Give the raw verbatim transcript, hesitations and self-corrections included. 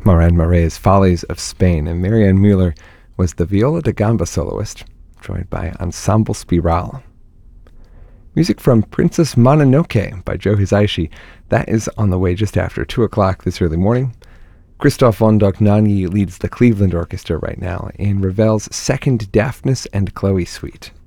Moran Moret's Follies of Spain, and Marianne Mueller was the viola da gamba soloist, joined by Ensemble Spiral. Music from Princess Mononoke by Joe Hisaishi. That is on the way just after two o'clock this early morning. Christoph von Dohnanyi leads the Cleveland Orchestra right now in Ravel's Second Daphnis and Chloe Suite.